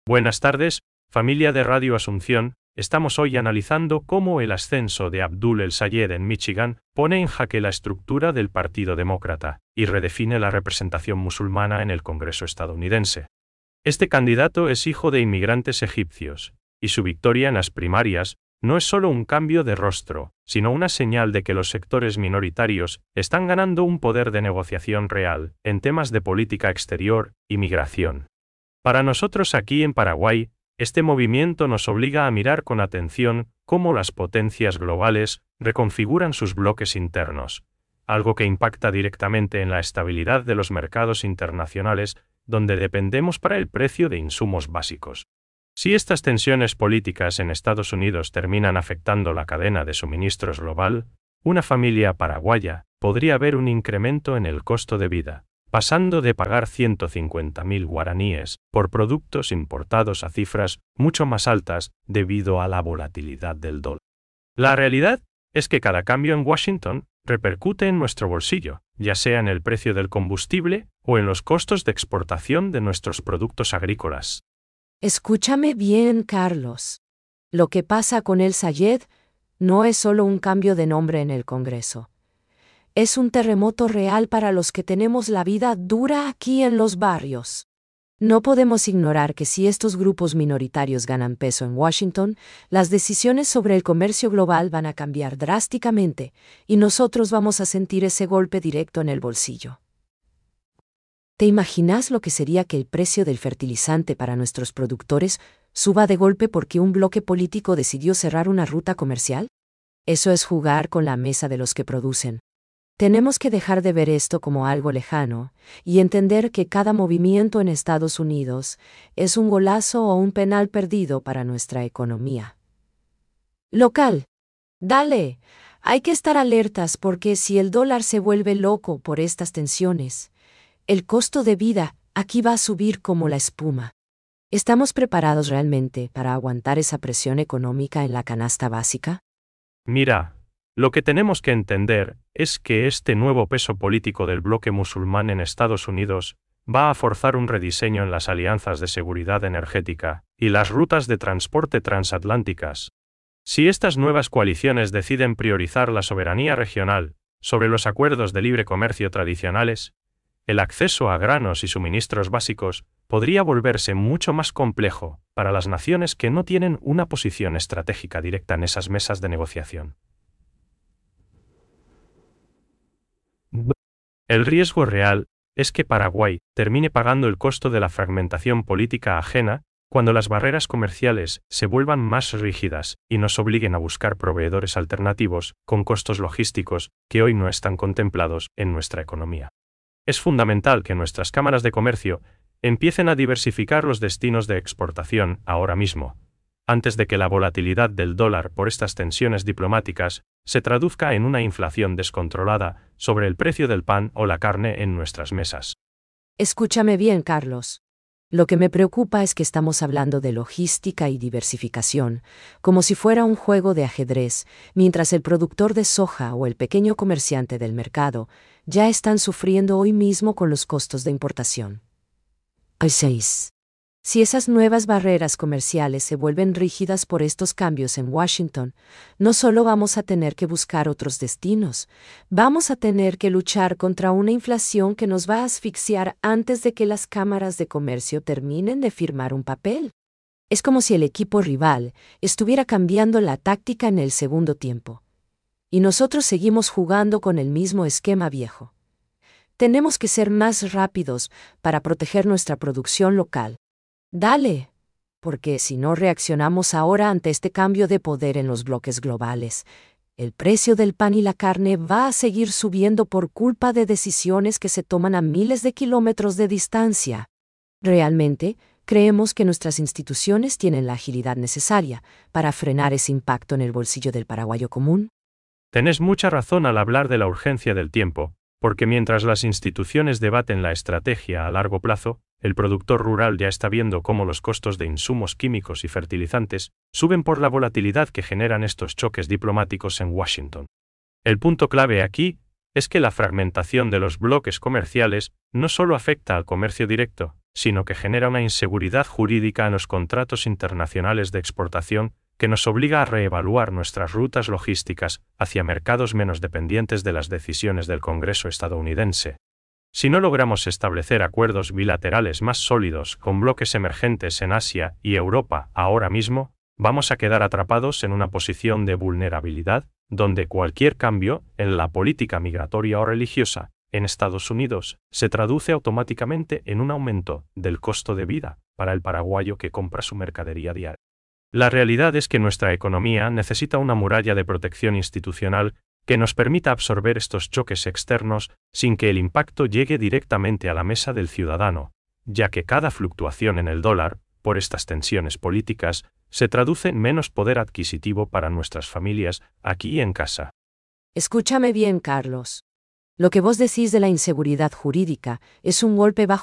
Buenas tardes, familia de Radio Asunción. Estamos hoy analizando cómo el ascenso de Abdul El-Sayed en Michigan pone en jaque la estructura del Partido Demócrata y redefine la representación musulmana en el Congreso estadounidense. Este candidato es hijo de inmigrantes egipcios, y su victoria en las primarias no es solo un cambio de rostro, sino una señal de que los sectores minoritarios están ganando un poder de negociación real en temas de política exterior y migración. Para nosotros aquí en Paraguay, este movimiento nos obliga a mirar con atención cómo las potencias globales reconfiguran sus bloques internos, algo que impacta directamente en la estabilidad de los mercados internacionales, donde dependemos para el precio de insumos básicos. Si estas tensiones políticas en Estados Unidos terminan afectando la cadena de suministros global, una familia paraguaya podría ver un incremento en el costo de vida, pasando de pagar 150.000 guaraníes por productos importados a cifras mucho más altas debido a la volatilidad del dólar. La realidad es que cada cambio en Washington repercute en nuestro bolsillo, ya sea en el precio del combustible o en los costos de exportación de nuestros productos agrícolas. Escúchame bien, Carlos. Lo que pasa con El-Sayed no es solo un cambio de nombre en el Congreso. Es un terremoto real para los que tenemos la vida dura aquí en los barrios. No podemos ignorar que si estos grupos minoritarios ganan peso en Washington, las decisiones sobre el comercio global van a cambiar drásticamente y nosotros vamos a sentir ese golpe directo en el bolsillo. ¿Te imaginas lo que sería que el precio del fertilizante para nuestros productores suba de golpe porque un bloque político decidió cerrar una ruta comercial? Eso es jugar con la mesa de los que producen. Tenemos que dejar de ver esto como algo lejano y entender que cada movimiento en Estados Unidos es un golazo o un penal perdido para nuestra economía local. Dale, hay que estar alertas porque si el dólar se vuelve loco por estas tensiones, el costo de vida aquí va a subir como la espuma. ¿Estamos preparados realmente para aguantar esa presión económica en la canasta básica? Mira, lo que tenemos que entender es que este nuevo peso político del bloque musulmán en Estados Unidos va a forzar un rediseño en las alianzas de seguridad energética y las rutas de transporte transatlánticas. Si estas nuevas coaliciones deciden priorizar la soberanía regional sobre los acuerdos de libre comercio tradicionales, el acceso a granos y suministros básicos podría volverse mucho más complejo para las naciones que no tienen una posición estratégica directa en esas mesas de negociación. El riesgo real es que Paraguay termine pagando el costo de la fragmentación política ajena cuando las barreras comerciales se vuelvan más rígidas y nos obliguen a buscar proveedores alternativos con costos logísticos que hoy no están contemplados en nuestra economía. Es fundamental que nuestras cámaras de comercio empiecen a diversificar los destinos de exportación ahora mismo, antes de que la volatilidad del dólar por estas tensiones diplomáticas se traduzca en una inflación descontrolada sobre el precio del pan o la carne en nuestras mesas. Escúchame bien, Carlos. Lo que me preocupa es que estamos hablando de logística y diversificación, como si fuera un juego de ajedrez, mientras el productor de soja o el pequeño comerciante del mercado ya están sufriendo hoy mismo con los costos de importación. 6. Si esas nuevas barreras comerciales se vuelven rígidas por estos cambios en Washington, no solo vamos a tener que buscar otros destinos, vamos a tener que luchar contra una inflación que nos va a asfixiar antes de que las cámaras de comercio terminen de firmar un papel. Es como si el equipo rival estuviera cambiando la táctica en el segundo tiempo. Y nosotros seguimos jugando con el mismo esquema viejo. Tenemos que ser más rápidos para proteger nuestra producción local. Dale, porque si no reaccionamos ahora ante este cambio de poder en los bloques globales, el precio del pan y la carne va a seguir subiendo por culpa de decisiones que se toman a miles de kilómetros de distancia. Realmente, creemos que nuestras instituciones tienen la agilidad necesaria para frenar ese impacto en el bolsillo del paraguayo común. Tenés mucha razón al hablar de la urgencia del tiempo, porque mientras las instituciones debaten la estrategia a largo plazo, el productor rural ya está viendo cómo los costos de insumos químicos y fertilizantes suben por la volatilidad que generan estos choques diplomáticos en Washington. El punto clave aquí es que la fragmentación de los bloques comerciales no solo afecta al comercio directo, sino que genera una inseguridad jurídica en los contratos internacionales de exportación que nos obliga a reevaluar nuestras rutas logísticas hacia mercados menos dependientes de las decisiones del Congreso estadounidense. Si no logramos establecer acuerdos bilaterales más sólidos con bloques emergentes en Asia y Europa ahora mismo, vamos a quedar atrapados en una posición de vulnerabilidad, donde cualquier cambio en la política migratoria o religiosa en Estados Unidos se traduce automáticamente en un aumento del costo de vida para el paraguayo que compra su mercadería diaria. La realidad es que nuestra economía necesita una muralla de protección institucional que nos permita absorber estos choques externos sin que el impacto llegue directamente a la mesa del ciudadano, ya que cada fluctuación en el dólar, por estas tensiones políticas, se traduce en menos poder adquisitivo para nuestras familias aquí en casa. Escúchame bien, Carlos. Lo que vos decís de la inseguridad jurídica es un golpe bajo